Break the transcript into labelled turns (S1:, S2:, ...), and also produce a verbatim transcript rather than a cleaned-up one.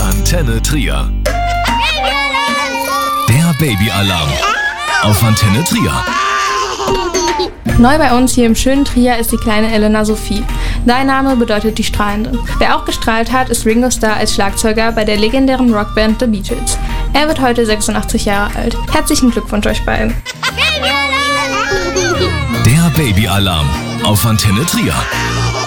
S1: Antenne Trier. Der Babyalarm auf Antenne Trier.
S2: Neu bei uns hier im schönen Trier ist die kleine Elena Sophie. Sein Name bedeutet die Strahlende. Wer auch gestrahlt hat, ist Ringo Starr als Schlagzeuger bei der legendären Rockband The Beatles. Er wird heute sechsundachtzig Jahre alt. Herzlichen Glückwunsch euch beiden.
S1: Der Babyalarm auf Antenne Trier.